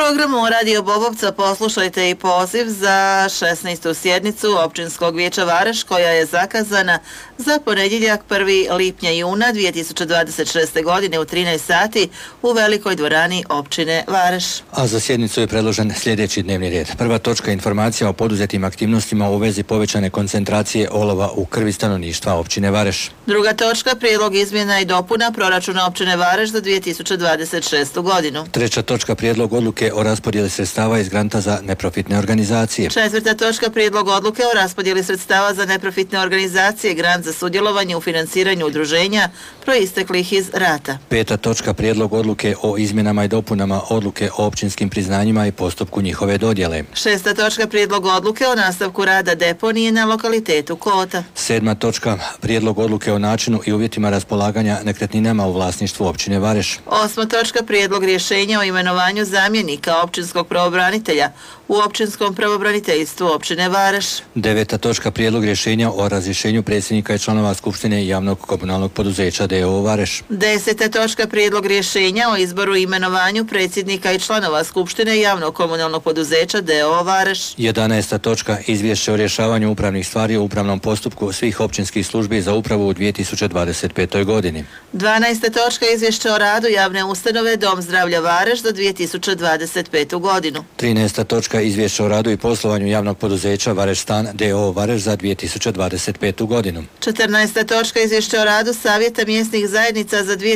programu Radio Bobovca poslušajte i poziv za 16. sjednicu Općinskog vijeća Vareš koja je zakazana za ponedjeljak 1. lipnja juna 2026. godine u 13 sati u velikoj dvorani općine Vareš. A za sjednicu je predložen sljedeći dnevni red. Prva točka informacija o poduzetim aktivnostima u vezi povećane koncentracije olova u krvi stanovništva općine Vareš. Druga točka prijedlog izmjena i dopuna proračuna općine Vareš za 2026. godinu. Treća točka prijedlog odluke o raspodjeli sredstava iz granta za neprofitne organizacije. Četvrta točka prijedlog odluke o raspodjeli sredstava za neprofitne organizacije, grant za sudjelovanje u financiranju udruženja proisteklih iz rata. Peta točka prijedlog odluke o izmjenama i dopunama odluke o općinskim priznanjima i postupku njihove dodjele. Šesta točka prijedlog odluke o nastavku rada deponije na lokalitetu Kota. Sedma točka prijedlog odluke o načinu i uvjetima raspolaganja nekretninama u vlasništvu općine Vareš. Osma točka prijedlog rješenja o imenovanju zamjenika općinskog pravobranitelja u općinskom pravobraniteljstvu općine Vareš. Deveta točka prijedlog rješenja o razrješenju predsjednika i članova Skupštine javnog komunalnog poduzeća D.O.O. Vareš. Deseta točka prijedlog rješenja o izboru i imenovanju predsjednika i članova Skupštine javnog komunalnog poduzeća D.O.O. Vareš. 11. točka izvješće o rješavanju upravnih stvari u upravnom postupku svih općinskih službi za upravu u 2025. godini. 12. točka izvješće o radu javne ustanove Dom zdravlja Vareš za 2025. godinu. 13. točka izvješće o radu i poslovanju javnog poduzeća Vareš Stan D.O.O. Vareš za 2025. godinu. 14. točka izvješće o radu Savjeta mjesnih zajednica za